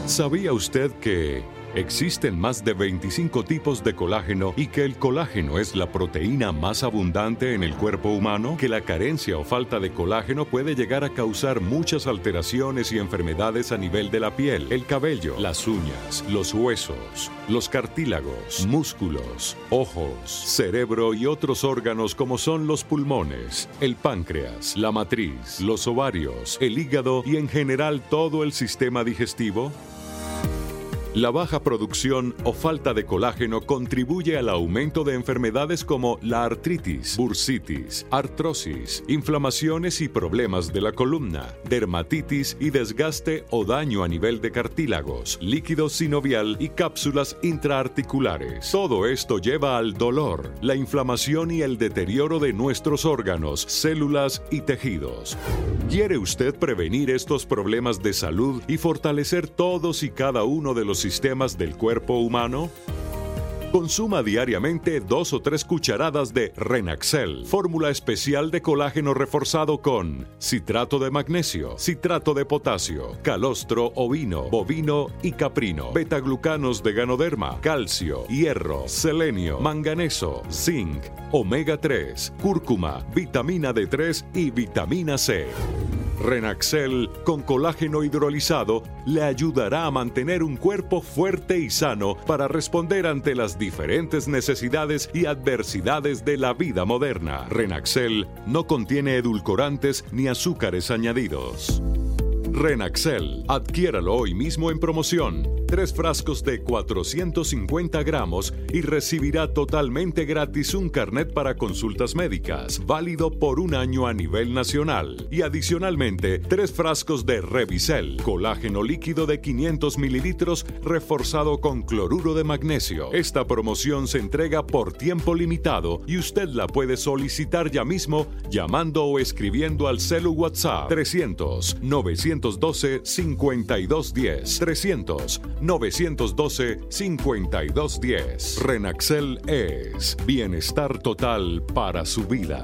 ¿Sabía usted que existen más de 25 tipos de colágeno y que el colágeno es la proteína más abundante en el cuerpo humano? Que la carencia o falta de colágeno puede llegar a causar muchas alteraciones y enfermedades a nivel de la piel, el cabello, las uñas, los huesos, los cartílagos, músculos, ojos, cerebro y otros órganos como son los pulmones, el páncreas, la matriz, los ovarios, el hígado y en general todo el sistema digestivo? La baja producción o falta de colágeno contribuye al aumento de enfermedades como la artritis, bursitis, artrosis, inflamaciones y problemas de la columna, dermatitis y desgaste o daño a nivel de cartílagos, líquido sinovial y cápsulas intraarticulares. Todo esto lleva al dolor, la inflamación y el deterioro de nuestros órganos, células y tejidos. ¿Quiere usted prevenir estos problemas de salud y fortalecer todos y cada uno de los sistemas del cuerpo humano? Consuma diariamente 2 o 3 cucharadas de Renaxel, fórmula especial de colágeno reforzado con citrato de magnesio, citrato de potasio, calostro ovino, bovino y caprino, betaglucanos de ganoderma, calcio, hierro, selenio, manganeso, zinc, omega 3, cúrcuma, vitamina D3 y vitamina C. Renaxel con colágeno hidrolizado le ayudará a mantener un cuerpo fuerte y sano para responder ante las diferentes necesidades y adversidades de la vida moderna. Renaxel no contiene edulcorantes ni azúcares añadidos. Renaxel, adquiéralo hoy mismo en promoción. 3 frascos de 450 gramos y recibirá totalmente gratis un carnet para consultas médicas, válido por 1 año a nivel nacional. Y adicionalmente, 3 frascos de Revisel, colágeno líquido de 500 mililitros reforzado con cloruro de magnesio. Esta promoción se entrega por tiempo limitado y usted la puede solicitar ya mismo llamando o escribiendo al celu WhatsApp 300-912-5210. 300-912-5210. Renaxel es bienestar total para su vida.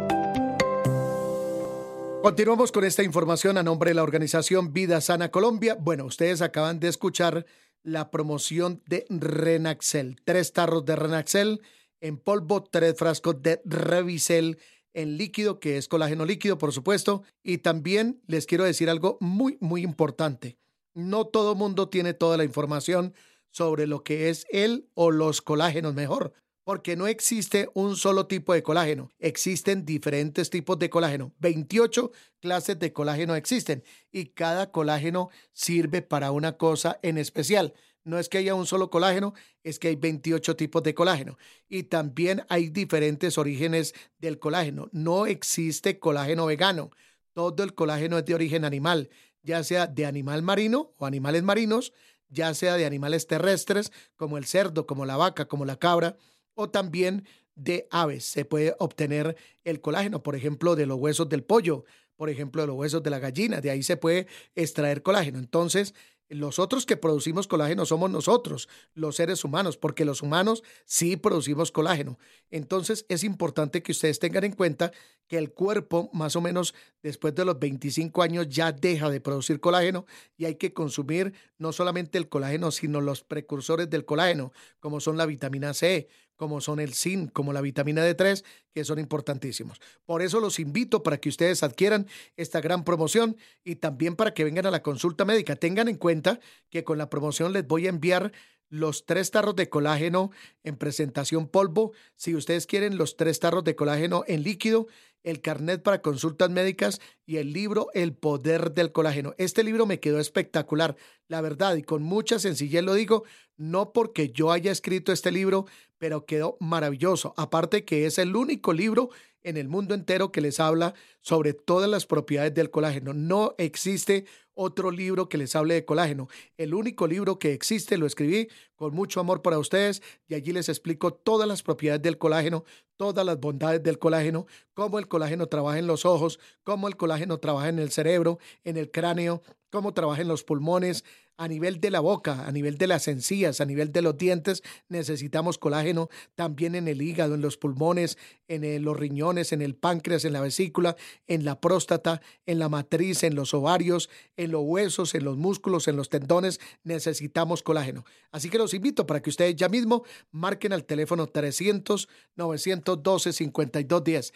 Continuamos con esta información a nombre de la organización Vida Sana Colombia. Bueno, ustedes acaban de escuchar la promoción de Renaxel. 3 tarros de Renaxel en polvo, 3 frascos de Revisel en líquido, que es colágeno líquido, por supuesto. Y también les quiero decir algo muy, muy importante. No todo mundo tiene toda la información sobre lo que es el o los colágenos mejor, porque no existe un solo tipo de colágeno. Existen diferentes tipos de colágeno. 28 clases de colágeno existen y cada colágeno sirve para una cosa en especial. No es que haya un solo colágeno, es que hay 28 tipos de colágeno. Y también hay diferentes orígenes del colágeno. No existe colágeno vegano. Todo el colágeno es de origen animal, ya sea de animal marino o animales marinos, ya sea de animales terrestres como el cerdo, como la vaca, como la cabra, o también de aves. Se puede obtener el colágeno, por ejemplo, de los huesos del pollo, por ejemplo, de los huesos de la gallina. De ahí se puede extraer colágeno. Entonces, los otros que producimos colágeno somos nosotros, los seres humanos, porque los humanos sí producimos colágeno. Entonces, es importante que ustedes tengan en cuenta que el cuerpo, más o menos después de los 25 años, ya deja de producir colágeno y hay que consumir no solamente el colágeno, sino los precursores del colágeno, como son la vitamina C, como son el zinc, como la vitamina D3, que son importantísimos. Por eso los invito para que ustedes adquieran esta gran promoción y también para que vengan a la consulta médica. Tengan en cuenta que con la promoción les voy a enviar los 3 tarros de colágeno en presentación polvo. Si ustedes quieren los 3 tarros de colágeno en líquido, el carnet para consultas médicas y el libro El Poder del Colágeno. Este libro me quedó espectacular, la verdad, y con mucha sencillez lo digo, no porque yo haya escrito este libro, pero quedó maravilloso. Aparte que es el único libro en el mundo entero que les habla sobre todas las propiedades del colágeno. No existe otro libro que les hable de colágeno. El único libro que existe lo escribí con mucho amor para ustedes y allí les explico todas las propiedades del colágeno, todas las bondades del colágeno, cómo el colágeno trabaja en los ojos, cómo el colágeno trabaja en el cerebro, en el cráneo, cómo trabajan los pulmones, a nivel de la boca, a nivel de las encías, a nivel de los dientes, necesitamos colágeno también en el hígado, en los pulmones, en los riñones, en el páncreas, en la vesícula, en la próstata, en la matriz, en los ovarios, en los huesos, en los músculos, en los tendones, necesitamos colágeno. Así que los invito para que ustedes ya mismo marquen al teléfono 300-912-5210,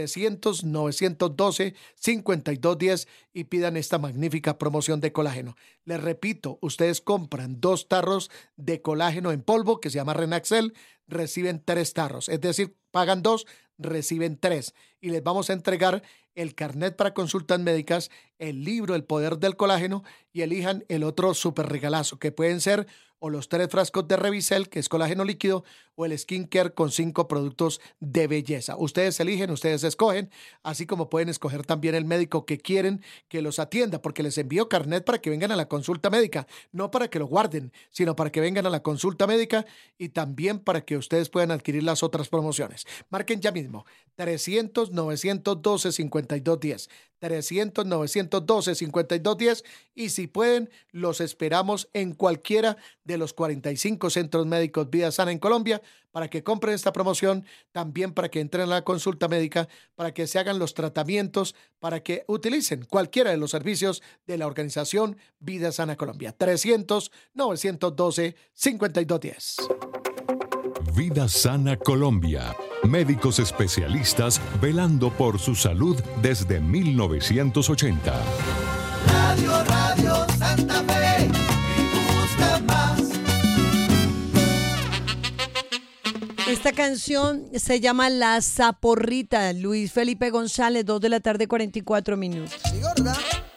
300-912-5210 y pidan esta magnífica promoción de colágeno. Les repito, ustedes compran 2 tarros de colágeno en polvo que se llama Renaxel, reciben 3 tarros, es decir, pagan 2, reciben 3 y les vamos a entregar el carnet para consultas médicas, el libro El Poder del Colágeno y elijan el otro súper regalazo que pueden ser o los 3 frascos de Revicel, que es colágeno líquido, o el Skincare con 5 productos de belleza. Ustedes eligen, ustedes escogen, así como pueden escoger también el médico que quieren que los atienda, porque les envío carnet para que vengan a la consulta médica, no para que lo guarden, sino para que vengan a la consulta médica y también para que ustedes puedan adquirir las otras promociones. Marquen ya mismo, 300-912-5210, 300-912-5210 y si pueden, los esperamos en cualquiera de los 45 centros médicos Vida Sana en Colombia para que compren esta promoción, también para que entren a la consulta médica, para que se hagan los tratamientos, para que utilicen cualquiera de los servicios de la organización Vida Sana Colombia. 300-912-5210. Vida Sana Colombia. Médicos especialistas velando por su salud desde 1980. Radio Santa Fe, y busca más. Esta canción se llama La Zaporrita, Luis Felipe González, 2 de la tarde, 44 minutos.